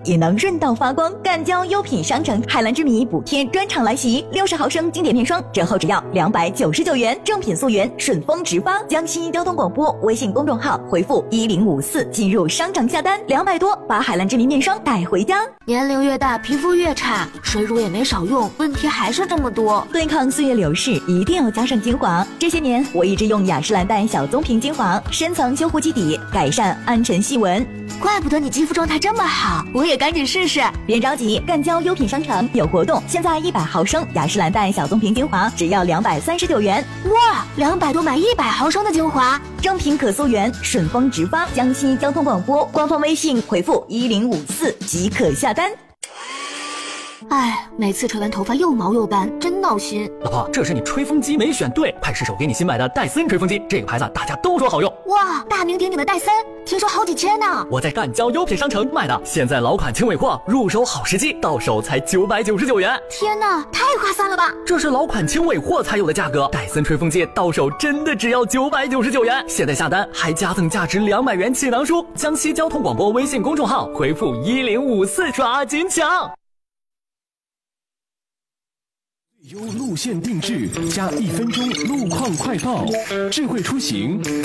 也能润到发光。赣胶优品商城海蓝之谜补贴专场来袭，60毫升经典面霜折后只要299元，正品溯源，顺丰直发。江西交通广播微信公众号回复1054进入商场下单，200多把海蓝之谜面霜带回家。 年龄越大，皮肤越差，水乳也没少用，问题还是这么多。 对抗岁月流逝，一定要加上精华。这些年我一直用雅诗兰黛小棕瓶精华，深层修护基底，改善暗沉细纹。 怪不得你肌肤状态这么好，我也赶紧试试。 别着急，赣胶优品商城有活动，现在100毫升雅诗兰黛小棕瓶精华只要239元。 哇，200多买100毫升的精华， 正品可溯源，顺丰直发。江西交通广播官方微信回复1054即可下单。 哎，每次吹完头发又毛又斑，真闹心。 老婆，这是你吹风机没选对，快试试我给你新买的戴森吹风机，这个牌子大家都说好用。 哇，大名鼎鼎的戴森，听说好几千呢。 我在赣胶优品商城买的，现在老款轻尾货，入手好时机，到手才999元。 天哪，太划算了吧！ 这是老款轻尾货才有的价格，戴森吹风机到手真的只要999元。现在下单还加赠价值200元气囊书。江西交通广播微信公众号回复1054抓紧抢。 优路线定制加1分钟路况快报，智慧出行。